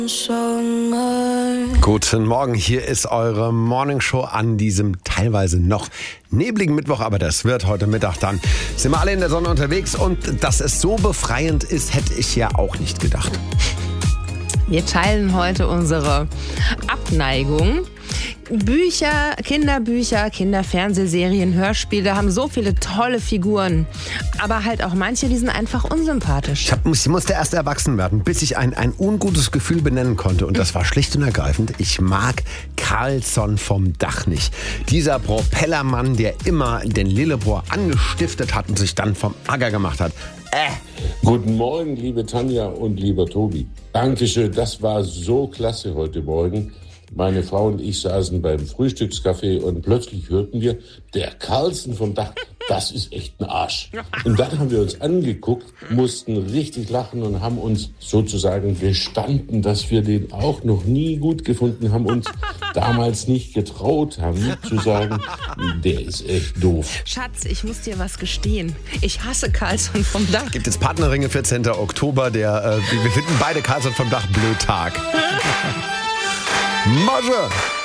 Guten Morgen, hier ist eure Morningshow an diesem teilweise noch nebligen Mittwoch, aber das wird heute Mittag dann. Sind wir alle in der Sonne unterwegs und dass es so befreiend ist, hätte ich ja auch nicht gedacht. Wir teilen heute unsere Abneigung. Bücher, Kinderfernsehserien, Hörspiele haben so viele tolle Figuren. Aber halt auch manche, die sind einfach unsympathisch. Ich musste erst erwachsen werden, bis ich ein ungutes Gefühl benennen konnte. Und das war schlicht und ergreifend, ich mag Carlsson vom Dach nicht. Dieser Propellermann, der immer den Lillebrohr angestiftet hat und sich dann vom Acker gemacht hat. Guten Morgen, liebe Tanja und lieber Tobi. Dankeschön, das war so klasse heute Morgen. Meine Frau und ich saßen beim Frühstückskaffee und plötzlich hörten wir, der Carlsson vom Dach, das ist echt ein Arsch. Und dann haben wir uns angeguckt, mussten richtig lachen und haben uns sozusagen gestanden, dass wir den auch noch nie gut gefunden haben, uns damals nicht getraut haben zu sagen, der ist echt doof. Schatz, ich muss dir was gestehen. Ich hasse Carlsson vom Dach. Gibt es Partnerringe 14. Oktober, wir finden beide Carlsson vom Dach blöd Tag. Masche!